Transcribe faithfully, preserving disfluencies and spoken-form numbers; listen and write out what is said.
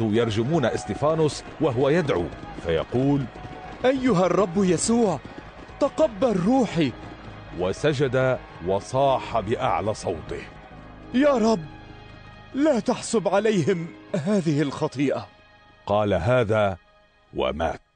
يرجمون استيفانوس وهو يدعو فيقول: أيها الرب يسوع، تقبل روحي. وسجد وصاح بأعلى صوته: يا رب، لا تحسب عليهم هذه الخطيئة. قال هذا ومات.